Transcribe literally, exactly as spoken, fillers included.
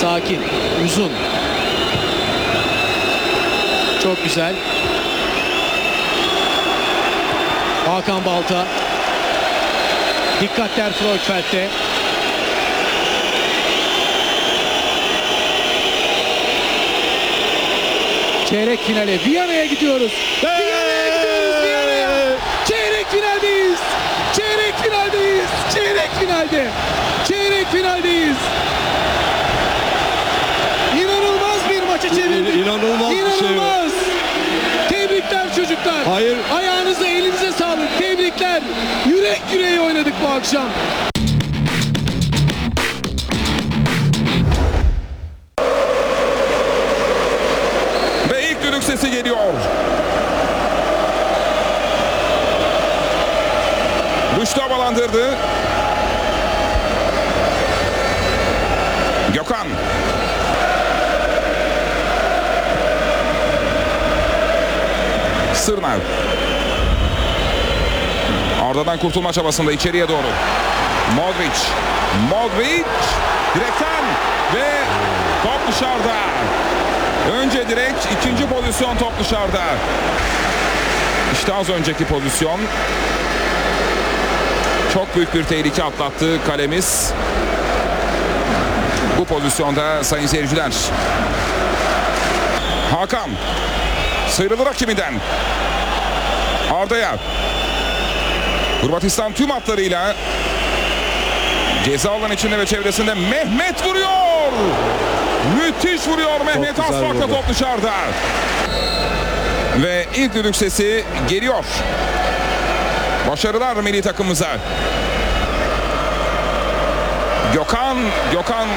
Sakin. Uzun. Çok güzel. Hakan Balta. Dikkatler Freudfeld'de. Çeyrek finale Viyana'ya gidiyoruz. Viyana'ya gidiyoruz Viyana'ya. Çeyrek finaldeyiz. Çeyrek finaldeyiz. Çeyrek finalde. Çeyrek finaldeyiz. İnanılmaz bir maçı çevirdik. İnanılmaz bir şey. İnanılmaz. Tebrikler çocuklar. Hayır. Ayağınıza, elinize sağlık. Tebrikler. Yürek yüreğe oynadık bu akşam. Ve ilk düdük sesi geliyor. Rüştü havalandırdı. Gökhan. Sırnar. Arda'dan kurtulma çabasında içeriye doğru. Modric. Modric. Direkten ve top dışarıda. Önce direkt, ikinci pozisyon top dışarıda. İşte az önceki pozisyon. Çok büyük bir tehlike atlattı kalemiz. Bu pozisyonda sayın seyirciler. Hakan. Sıyrılır rakibinden. Arda'ya. Hırvatistan tüm hatlarıyla ceza alanı içinde ve çevresinde Mehmet vuruyor. Müthiş vuruyor Mehmet, az farkla top dışarıda. Ve ilk düdük sesi geliyor. Başarılar milli takımımıza. Gökhan, Gökhan